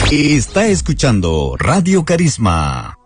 Está escuchando Radio Carisma.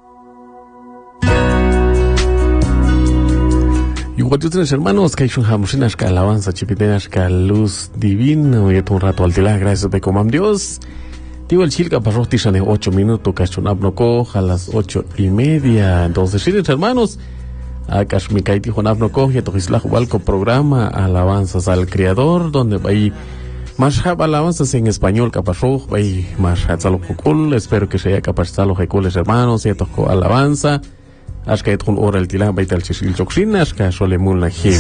Igual ustedes, hermanos, que hay un jamusinas que alabanza chipitenas que luz divino y un rato al tilar, gracias de comam Dios. Digo el chilca para rostishan 8 minutos, que es un abnoco a las 8:30. Entonces, sí, hermanos, acá es mi caiti Juan abnoco y entonces la jubalco programa alabanzas al Creador, donde va ahí más alabanzas en español, capaz va ahí más hatzalococul. Espero que sea capaz de los hermanos, y tocó alabanza. Ashka etun ora el tilan baital chisil choxin ashka solemun la jim.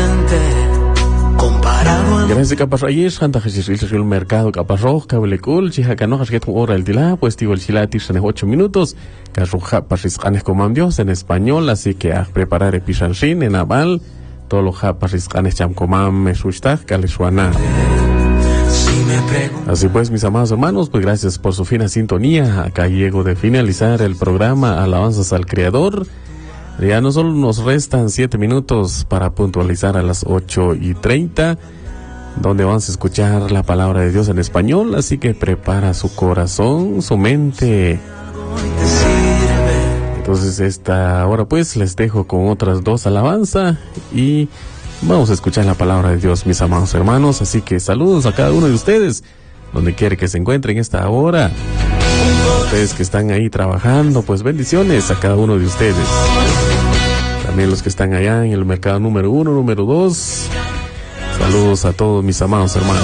Gracias capaz ayer janta chisil chisil mercado capaz rojo cablecul chiha canojas que etun ora el tilan pues digo el chilatis en 8 minutos casuja pasiscanes comandios en español, así que a preparar episanshin en aval todo lo pasiscanes cham comam mesuistag calesuana. Así pues, mis amados hermanos, pues gracias por su fina sintonía. Acá llego de finalizar el programa Alabanzas al Creador. Ya no solo nos restan 7 minutos para puntualizar a las 8:30, donde vamos a escuchar la palabra de Dios en español. Así que prepara su corazón, su mente. Entonces, esta hora pues les dejo con otras 2 alabanzas y vamos a escuchar la palabra de Dios, mis amados hermanos. Así que saludos a cada uno de ustedes, donde quiera que se encuentren esta hora. Ustedes que están ahí trabajando, pues bendiciones a cada uno de ustedes. También los que están allá en el mercado número 1, número 2. Saludos a todos mis amados hermanos.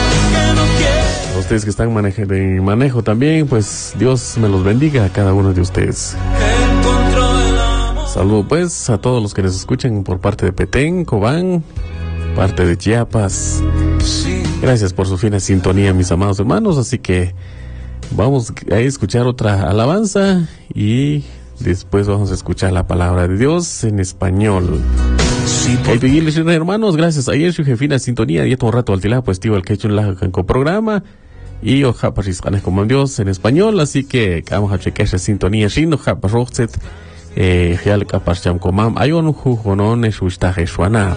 A ustedes que están en manejo también, pues Dios me los bendiga a cada uno de ustedes. Saludos pues a todos los que nos escuchan por parte de Petén, Cobán, parte de Chiapas. Gracias por su fina sintonía, mis amados hermanos. Así que vamos a escuchar otra alabanza y después vamos a escuchar la palabra de Dios en español. Hey, pedirles, hermanos, gracias. Ayer su jefina sintonía y un rato al tilar, pues tío el que he hecho en la programa y oja pariscanes como Dios en español. Así que vamos a checar esa sintonía. Sin oja parroxet. Real capaz cham comam hay un jugonon es ustaje suana.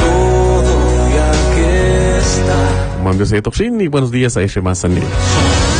Mando se toxin y buenos días a ese más anillo.